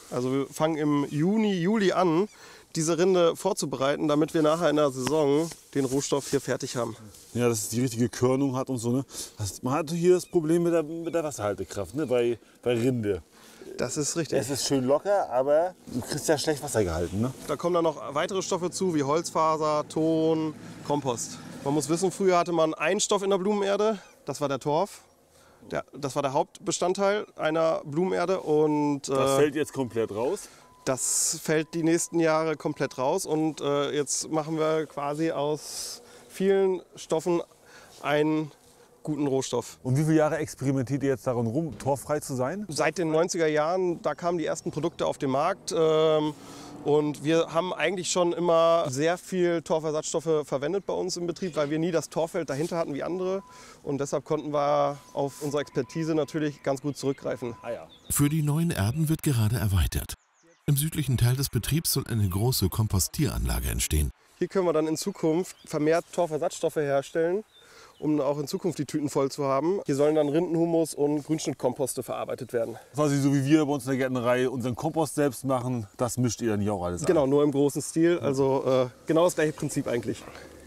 Also wir fangen im Juni, Juli an, diese Rinde vorzubereiten, damit wir nachher in der Saison den Rohstoff hier fertig haben. Ja, dass es die richtige Körnung hat und so. Ne? Man hat hier das Problem mit der Wasserhaltekraft, ne? bei Rinde. Das ist richtig. Es ist schön locker, aber du kriegst ja schlecht Wasser gehalten. Ne? Da kommen dann noch weitere Stoffe zu, wie Holzfaser, Ton, Kompost. Man muss wissen, früher hatte man einen Stoff in der Blumenerde, das war der Torf. Das war der Hauptbestandteil einer Blumenerde. Und, das fällt jetzt komplett raus? Das fällt die nächsten Jahre komplett raus. Und jetzt machen wir quasi aus vielen Stoffen einen guten Rohstoff. Und wie viele Jahre experimentiert ihr jetzt daran rum, torffrei zu sein? Seit den 90er Jahren, da kamen die ersten Produkte auf den Markt. Und wir haben eigentlich schon immer sehr viel Torfersatzstoffe verwendet bei uns im Betrieb, weil wir nie das Torfeld dahinter hatten wie andere. Und deshalb konnten wir auf unsere Expertise natürlich ganz gut zurückgreifen. Für die neuen Erden wird gerade erweitert. Im südlichen Teil des Betriebs soll eine große Kompostieranlage entstehen. Hier können wir dann in Zukunft vermehrt Torfersatzstoffe herstellen, um auch in Zukunft die Tüten voll zu haben. Hier sollen dann Rindenhumus und Grünschnittkomposte verarbeitet werden. Quasi so wie wir bei uns in der Gärtnerei unseren Kompost selbst machen, das mischt ihr dann hier auch alles an. Genau, nur im großen Stil. Also genau das gleiche Prinzip eigentlich.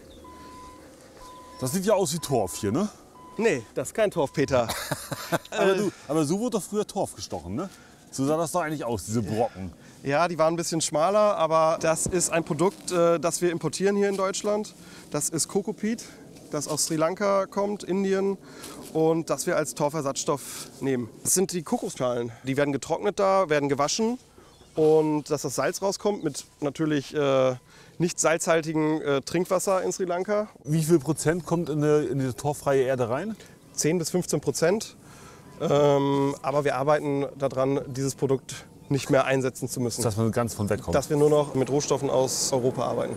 Das sieht ja aus wie Torf hier, ne? Nee, das ist kein Torf, Peter. aber so wurde doch früher Torf gestochen, ne? So sah das doch eigentlich aus, diese Brocken. Ja, die waren ein bisschen schmaler, aber das ist ein Produkt, das wir importieren hier in Deutschland. Das ist Kokopit, das aus Sri Lanka kommt, Indien, und das wir als Torfersatzstoff nehmen. Das sind die Kokosschalen. Die werden getrocknet da, werden gewaschen, und dass das Salz rauskommt mit natürlich nicht salzhaltigem Trinkwasser in Sri Lanka. Wie viel Prozent kommt in diese torffreie Erde rein? 10 bis 15%. Aber wir arbeiten daran, dieses Produkt nicht mehr einsetzen zu müssen. Dass man ganz von wegkommt. Dass wir nur noch mit Rohstoffen aus Europa arbeiten.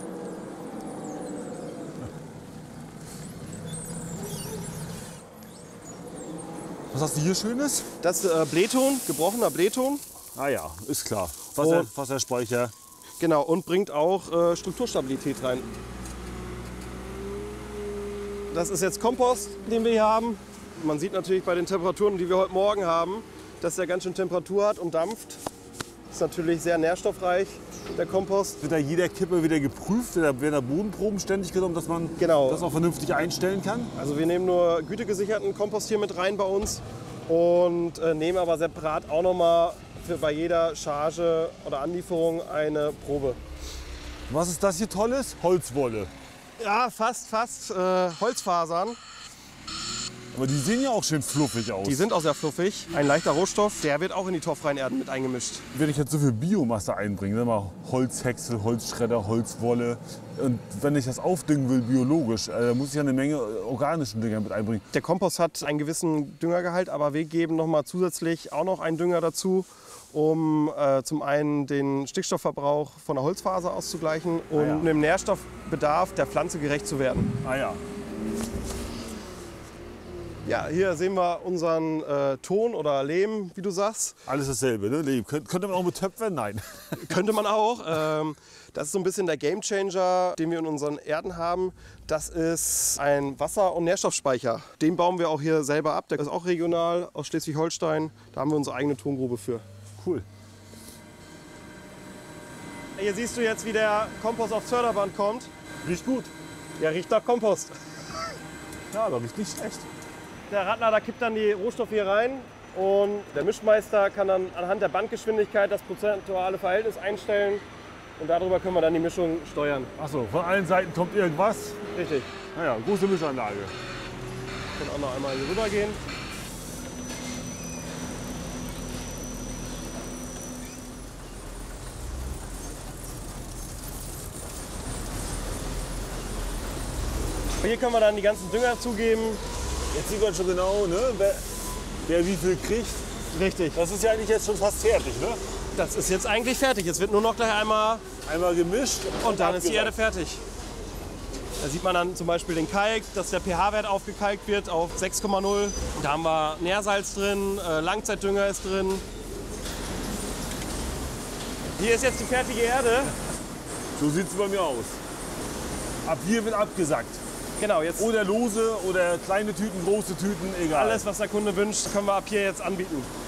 Was hast du hier Schönes? Das ist Bleton, gebrochener Bleton. Ah ja, ist klar. Wasserspeicher. Genau, und bringt auch Strukturstabilität rein. Das ist jetzt Kompost, den wir hier haben. Man sieht natürlich bei den Temperaturen, die wir heute Morgen haben, dass der ganz schön Temperatur hat und dampft. Ist natürlich sehr nährstoffreich, der Kompost. Wird da jeder Kippe wieder geprüft? Werden da Bodenproben ständig genommen, dass man das auch vernünftig einstellen kann? Also wir nehmen nur gütegesicherten Kompost hier mit rein bei uns und nehmen aber separat auch nochmal bei jeder Charge oder Anlieferung eine Probe. Was ist das hier Tolles? Holzwolle. Ja, fast. Holzfasern. Aber die sehen ja auch schön fluffig aus. Die sind auch sehr fluffig. Ein leichter Rohstoff, der wird auch in die torffreien Erden mit eingemischt. Wenn ich jetzt so viel Biomasse einbringe, ne, mal Holzhäcksel, Holzschredder, Holzwolle, und wenn ich das aufdüngen will biologisch, muss ich ja eine Menge organischen Dünger mit einbringen. Der Kompost hat einen gewissen Düngergehalt, aber wir geben noch mal zusätzlich auch noch einen Dünger dazu, um zum einen den Stickstoffverbrauch von der Holzfaser auszugleichen und dem Nährstoffbedarf der Pflanze gerecht zu werden. Ah ja. Ja, hier sehen wir unseren Ton oder Lehm, wie du sagst. Alles dasselbe, ne? Lehm. Könnte man auch mit Töpfern? Nein. Könnte man auch. Das ist so ein bisschen der Gamechanger, den wir in unseren Erden haben. Das ist ein Wasser- und Nährstoffspeicher. Den bauen wir auch hier selber ab. Der ist auch regional aus Schleswig-Holstein. Da haben wir unsere eigene Tongrube für. Cool. Hier siehst du jetzt, wie der Kompost aufs Förderband kommt. Riecht gut. Ja, riecht nach Kompost. Ja, aber riecht nicht schlecht. Der Radlader kippt dann die Rohstoffe hier rein und der Mischmeister kann dann anhand der Bandgeschwindigkeit das prozentuale Verhältnis einstellen und darüber können wir dann die Mischung steuern. Achso, von allen Seiten kommt irgendwas. Richtig. Naja, große Mischanlage. Wir können auch noch einmal hier rüber gehen. Hier können wir dann die ganzen Dünger zugeben. Jetzt sieht man schon genau, ne, wer wie viel kriegt. Richtig. Das ist ja eigentlich jetzt schon fast fertig, ne? Das ist jetzt eigentlich fertig. Jetzt wird nur noch gleich einmal gemischt und dann ist die Erde fertig. Da sieht man dann zum Beispiel den Kalk, dass der pH-Wert aufgekalkt wird auf 6,0. Da haben wir Nährsalz drin, Langzeitdünger ist drin. Hier ist jetzt die fertige Erde. So sieht es bei mir aus. Ab hier wird abgesackt. Genau, jetzt oder lose oder kleine Tüten, große Tüten, egal. Alles, was der Kunde wünscht, können wir ab hier jetzt anbieten.